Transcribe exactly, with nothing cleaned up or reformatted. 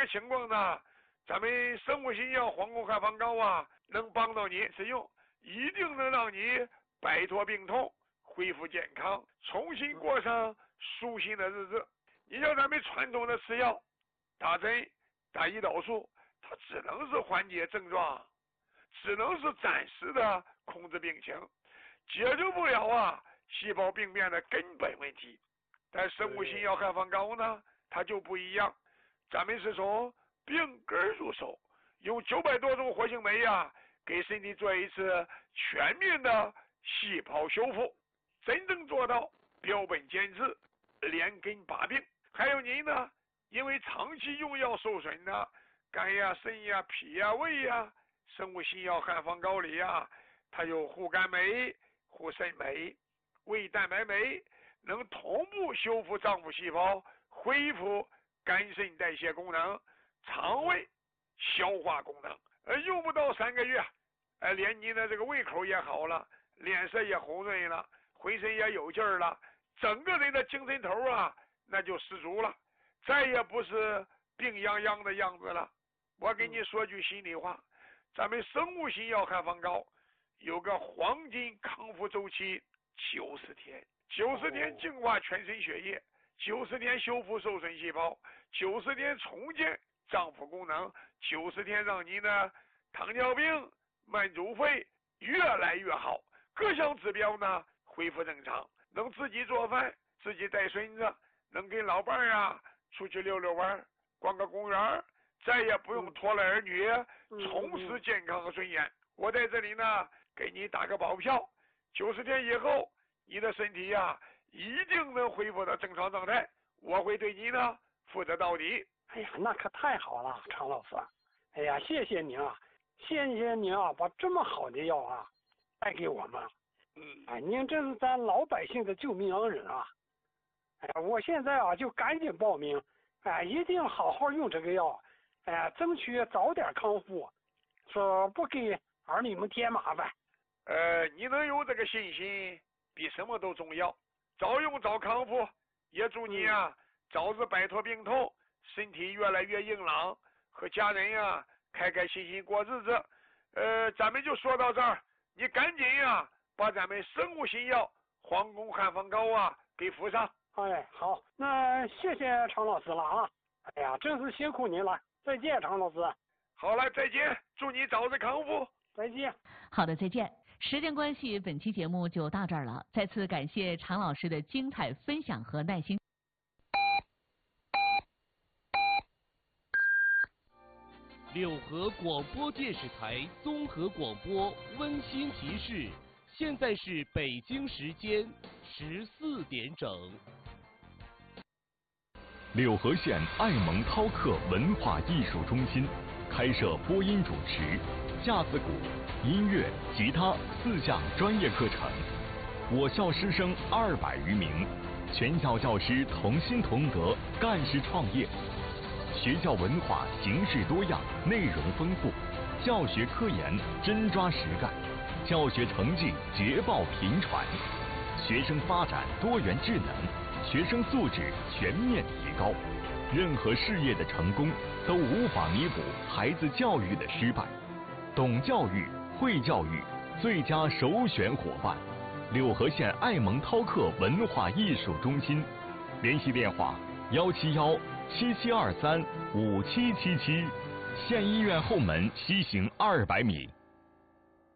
个情况呢，咱们生物新药黄宫汉方膏啊，能帮到你使用，一定能让你摆脱病痛，恢复健康，重新过上舒心的日子。你像咱们传统的吃药、打针、打胰岛素，它只能是缓解症状，只能是暂时的控制病情，解决不了啊细胞病变的根本问题。但生物新药汉方膏呢，它就不一样，咱们是从病根入手，用九百多种活性酶呀、啊，给身体做一次全面的细胞修复，真正做到标本兼治，连根拔病。还有您呢，因为长期用药受损呢，肝呀、肾呀、脾呀、胃呀，生物新药汉方膏里呀，它有护肝酶、护肾酶、胃蛋白酶，能同步修复脏腑细胞，恢复肝肾代谢功能、肠胃消化功能。呃，用不到三个月，呃，连您的这个胃口也好了，脸色也红润了，浑身也有劲儿了，整个人的精神头啊，那就十足了，再也不是病殃殃的样子了。我给你说句心里话，咱们生物新药汉方膏有个黄金康复周期九十天，九十天净化全身血液，九十天修复受损细胞，九十天重建脏腑功能，九十天让您的糖尿病、慢阻肺越来越好，各项指标呢恢复正常，能自己做饭，自己带孙子，能跟老伴儿啊出去溜溜弯，逛个公园，再也不用拖累儿女，重拾健康和尊严。我在这里呢给你打个保票，九十天以后你的身体呀、啊、一定能恢复到正常状态，我会对你呢负责到底。 哎呀，那可太好了，常老师。哎呀，谢谢您啊，谢谢您啊，把这么好的药啊带给我们。 嗯， 哎，您真是咱老百姓的救命恩人啊！哎，我现在啊就赶紧报名，哎，一定好好用这个药，哎，争取早点康复，说不给儿女们添麻烦。 呃，你能有这个信心，比什么都重要。早用早康复，也祝你啊、嗯、早日摆脱病痛，身体越来越硬朗，和家人呀、啊、开开心心过日子。呃，咱们就说到这儿，你赶紧呀、啊、把咱们生物新药黄宫汉方膏啊给敷上。 哎，好，那谢谢常老师了啊！哎呀，真是辛苦您了，再见，常老师。 好了，再见，祝你早日康复。 再见。 好的，再见。时间关系，本期节目就到这儿了。再次感谢常老师的精彩分享和耐心。 六合广播电视台综合广播温馨提示：现在是北京时间十四点整。 柳河县爱蒙涛克文化艺术中心开设播音主持、架子鼓、音乐、吉他四项专业课程。我校师生二百余名，全校教师同心同德，干事创业。学校文化形式多样，内容丰富，教学科研真抓实干，教学成绩捷报频传，学生发展多元智能，学生素质全面提高。任何事业的成功都无法弥补孩子教育的失败。懂教育、会教育，最佳首选伙伴。柳河县爱蒙涛克文化艺术中心，联系电话：幺七幺七七二三五七七七，县医院后门西行二百米。